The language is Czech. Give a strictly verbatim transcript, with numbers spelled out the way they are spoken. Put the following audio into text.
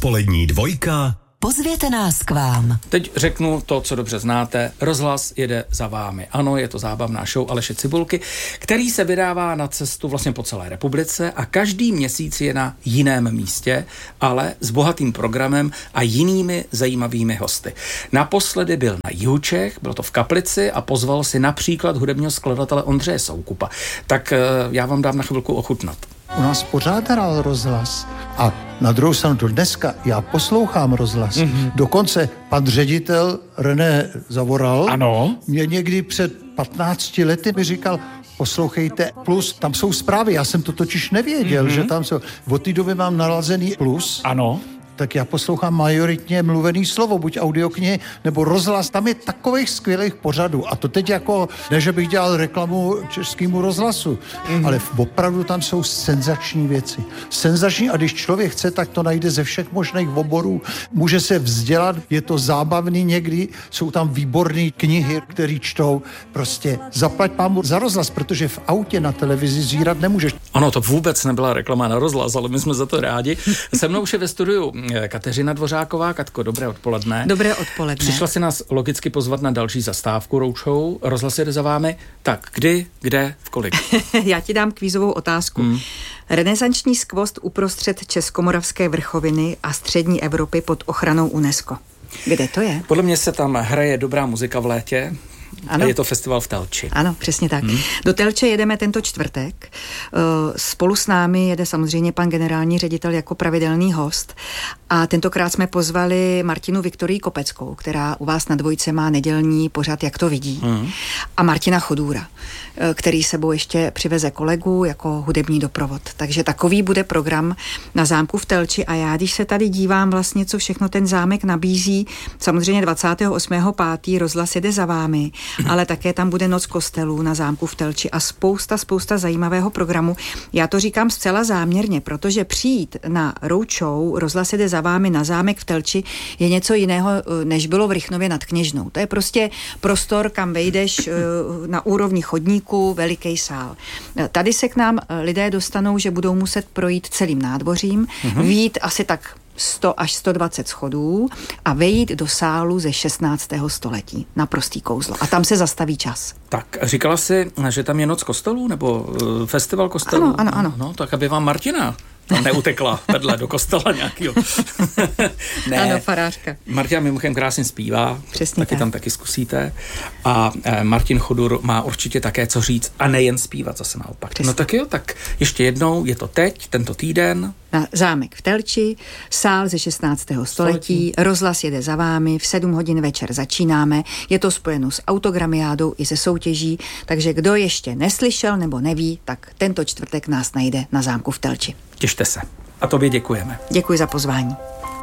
Odpolední dvojka. Pozvěte nás k vám. Teď řeknu to, co dobře znáte. Rozhlas jede za vámi. Ano, je to zábavná show Aleše Cibulky, který se vydává na cestu vlastně po celé republice a každý měsíc je na jiném místě, ale s bohatým programem a jinými zajímavými hosty. Naposledy byl na jihu Čech, bylo to v Kaplici a pozval si například hudebního skladatele Ondřeje Soukupa. Tak já vám dám na chvilku ochutnat. U nás pořád hrál rozhlas a na druhou stranu do dneska já poslouchám rozhlas. Mm-hmm. Dokonce pan ředitel René Zavoral ano. mě někdy před patnácti lety mi říkal, poslouchejte Plus, tam jsou zprávy, já jsem to totiž nevěděl, mm-hmm. že tam jsou. Od té doby mám nalazený Plus. Ano. Tak já poslouchám majoritně mluvený slovo, buď audioknihy, nebo rozhlas. Tam je takových skvělých pořadů. A to teď jako, ne, že bych dělal reklamu českému rozhlasu, mm. ale opravdu tam jsou senzační věci. Senzační a když člověk chce, tak to najde ze všech možných oborů. Může se vzdělat, je to zábavný někdy, jsou tam výborné knihy, které čtou. Prostě zaplať pámu za rozhlas, protože v autě na televizi zírat nemůžeš. Ano, to vůbec nebyla reklama na rozhlas, ale my jsme za to rádi. Se mnou už je ve studiu Kateřina Dvořáková. Katko, dobré odpoledne. Dobré odpoledne. Přišla si nás logicky pozvat na další zastávku Roadshow. Rozhlas jede za vámi. Tak, kdy, kde, v kolik? Já ti dám kvízovou otázku. Hmm. Renesanční skvost uprostřed Českomoravské vrchoviny a střední Evropy pod ochranou UNESCO. Kde to je? Podle mě se tam hraje dobrá muzika v létě. Ano. A je to festival v Telči. Ano, přesně tak. Hmm. Do Telče jedeme tento čtvrtek. Spolu s námi jede samozřejmě pan generální ředitel jako pravidelný host. A tentokrát jsme pozvali Martinu Viktorii Kopeckou, která u vás na dvojce má nedělní pořad Jak to vidí. Hmm. A Martina Chodůra, který sebou ještě přiveze kolegu jako hudební doprovod. Takže takový bude program na zámku v Telči. A já, když se tady dívám vlastně, co všechno ten zámek nabízí, samozřejmě dvacátého osmého pátého rozhlas jede za vámi, ale také tam bude Noc kostelů na zámku v Telči a spousta, spousta zajímavého programu. Já to říkám zcela záměrně, protože přijít na roadshow Rozhlas jede za vámi na zámek v Telči je něco jiného, než bylo v Rychnově nad Kněžnou. To je prostě prostor, kam vejdeš na úrovni chodníku, veliký sál. Tady se k nám lidé dostanou, že budou muset projít celým nádvořím, mm-hmm. vyjít asi tak sto až sto dvacet schodů a vejít do sálu ze šestnáctého století. Naprostý kouzlo. A tam se zastaví čas. Tak, říkala jsi, že tam je Noc kostelů nebo uh, festival kostelů? Ano, ano, ano. No, tak aby vám Martina tam neutekla vedle do kostela nějakýho. Ne. Ano, farářka. Martina mimochodem krásně zpívá. Přesně taky tak. tam taky zkusíte. A eh, Martin Chodur má určitě také co říct a nejen zpívat, zase naopak. Přesně. No tak jo, tak ještě jednou, je to teď, tento týden. Na zámek v Telči, sál ze šestnáctého století, rozhlas jede za vámi, v sedm hodin večer začínáme, je to spojeno s autogramiádou i se soutěží, takže kdo ještě neslyšel nebo neví, tak tento čtvrtek nás najde na zámku v Telči. Těšte se. A tobě děkujeme. Děkuji za pozvání.